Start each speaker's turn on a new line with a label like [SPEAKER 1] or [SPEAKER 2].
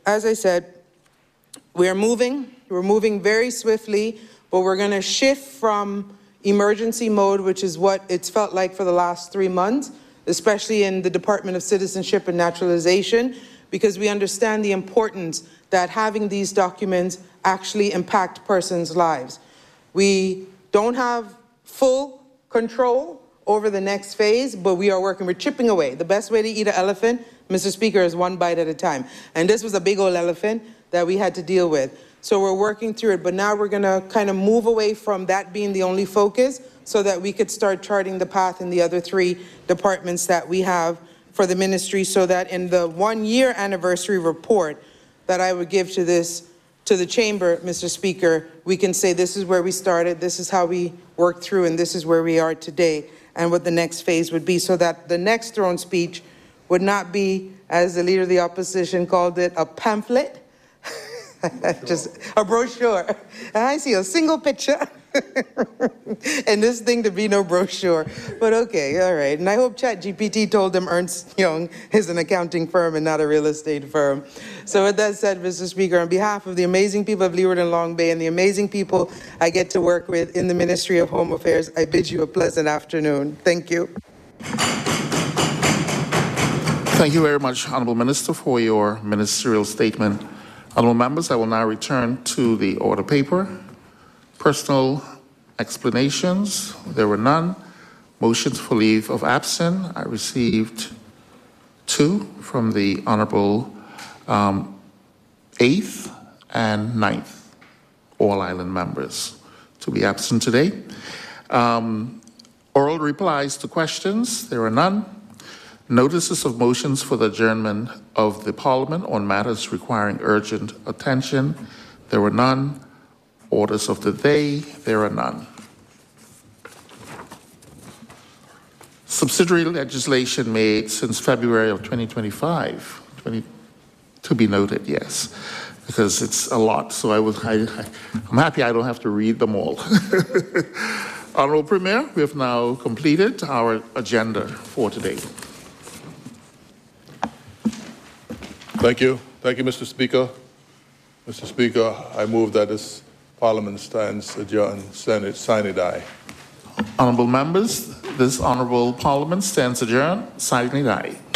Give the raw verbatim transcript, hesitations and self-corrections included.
[SPEAKER 1] as I said, we are moving. We're moving very swiftly, but we're going to shift from emergency mode, which is what it's felt like for the last three months, especially in the Department of Citizenship and Naturalization, because we understand the importance that having these documents actually impact persons' lives. We don't have full control over the next phase, but we are working, we're chipping away. The best way to eat an elephant, Mister Speaker, is one bite at a time. And this was a big old elephant that we had to deal with. So we're working through it, but now we're gonna kind of move away from that being the only focus so that we could start charting the path in the other three departments that we have for the ministry, so that in the one year anniversary report that I would give to this, to the chamber, Mister Speaker, we can say this is where we started, this is how we worked through, and this is where we are today, and what the next phase would be, so that the next throne speech would not be, as the leader of the opposition called it, a pamphlet, just a brochure. And I see a single picture. And this thing to be no brochure. But okay, all right. And I hope ChatGPT told them Ernst Young is an accounting firm and not a real estate firm. So with that said, Mister Speaker, on behalf of the amazing people of Leeward and Long Bay and the amazing people I get to work with in the Ministry of Home Affairs, I bid you a pleasant afternoon. Thank you.
[SPEAKER 2] Thank you very much, Honourable Minister, for your ministerial statement. Honourable members, I will now return to the order paper. Personal explanations, there were none. Motions for leave of absence, I received two from the Honourable um, eighth and ninth, all island members to be absent today. Um, oral replies to questions, there are none. Notices of motions for the adjournment of the Parliament on matters requiring urgent attention, there were none. Orders of the day, there are none. Subsidiary legislation made since February of twenty twenty-five, twenty, to be noted, yes, because it's a lot, so I was, I, I, I'm happy I don't have to read them all. Honourable Premier, we have now completed our agenda for today.
[SPEAKER 3] Thank you. Thank you, Mister Speaker. Mister Speaker, I move that this Parliament stands adjourned. Senate, sine die.
[SPEAKER 2] Honourable members, this Honourable Parliament stands adjourned. Sine die.